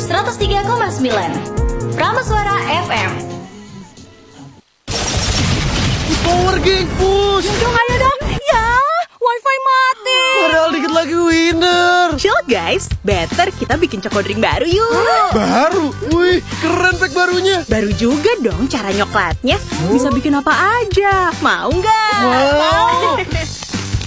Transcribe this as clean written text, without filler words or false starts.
103,9 Prameswara FM. Power Gang push. Dong, ayo dong. Ya, wifi mati. Padahal dikit lagi winner. Chill guys, better kita bikin choco drink baru yuk. Baru? Wih, keren pack barunya. Baru juga dong cara nyoklatnya. Bisa bikin apa aja. Mau nggak? Mau.